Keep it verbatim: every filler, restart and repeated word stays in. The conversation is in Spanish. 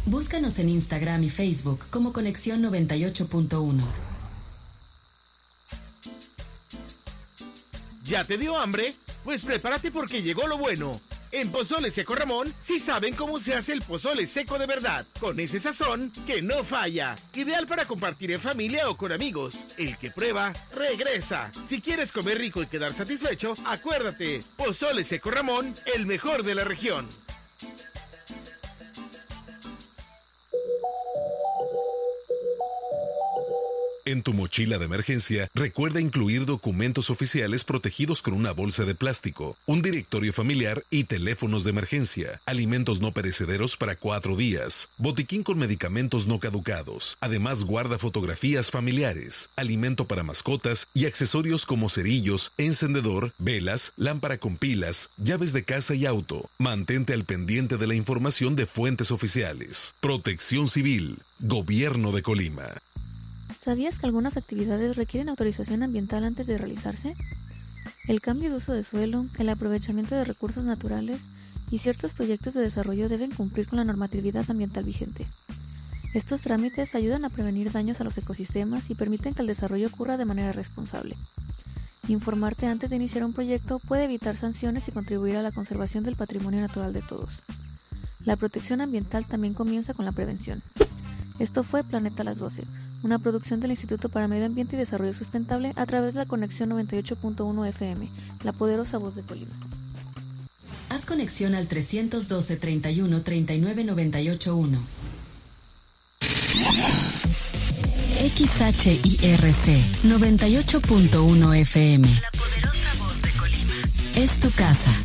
Búscanos en Instagram y Facebook como Conexión noventa y ocho punto uno. ¿Ya te dio hambre? Pues prepárate porque llegó lo bueno. En Pozole Seco Ramón sí saben cómo se hace el pozole seco de verdad, con ese sazón que no falla. Ideal para compartir en familia o con amigos. El que prueba, regresa. Si quieres comer rico y quedar satisfecho, acuérdate, Pozole Seco Ramón, el mejor de la región. En tu mochila de emergencia, recuerda incluir documentos oficiales protegidos con una bolsa de plástico, un directorio familiar y teléfonos de emergencia, alimentos no perecederos para cuatro días, botiquín con medicamentos no caducados. Además, guarda fotografías familiares, alimento para mascotas y accesorios como cerillos, encendedor, velas, lámpara con pilas, llaves de casa y auto. Mantente al pendiente de la información de fuentes oficiales. Protección Civil, Gobierno de Colima. ¿Sabías que algunas actividades requieren autorización ambiental antes de realizarse? El cambio de uso de suelo, el aprovechamiento de recursos naturales y ciertos proyectos de desarrollo deben cumplir con la normatividad ambiental vigente. Estos trámites ayudan a prevenir daños a los ecosistemas y permiten que el desarrollo ocurra de manera responsable. Informarte antes de iniciar un proyecto puede evitar sanciones y contribuir a la conservación del patrimonio natural de todos. La protección ambiental también comienza con la prevención. Esto fue Planeta a las doce. Una producción del Instituto para Medio Ambiente y Desarrollo Sustentable a través de la Conexión noventa y ocho punto uno F M, la poderosa voz de Colima. Haz conexión al trescientos doce, treinta y uno, treinta y nueve, noventa y ocho uno. X H I R C noventa y ocho punto uno F M. La poderosa voz de Colima. Es tu casa.